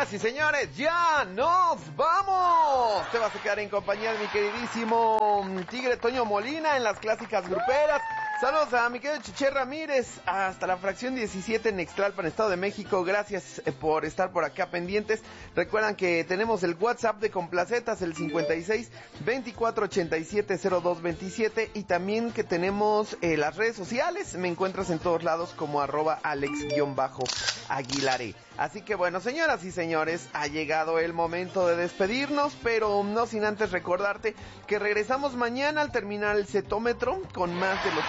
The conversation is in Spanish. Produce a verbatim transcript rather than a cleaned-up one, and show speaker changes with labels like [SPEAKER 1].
[SPEAKER 1] Señoras y señores, ya nos vamos. Te vas a quedar en compañía de mi queridísimo Tigre Toño Molina en las clásicas gruperas. Saludos a mi querido Chiché Ramírez, hasta la fracción diecisiete en Ixtlalpan, Estado de México. Gracias por estar por acá pendientes. Recuerdan que tenemos el WhatsApp de Complacetas, el cincuenta y seis, veinticuatro ochenta y siete, cero dos veintisiete. Y también que tenemos eh, las redes sociales. Me encuentras en todos lados como arroba alex-aguilaré. Así que bueno, señoras y señores, ha llegado el momento de despedirnos, pero no sin antes recordarte que regresamos mañana al terminar el cetómetro con más de los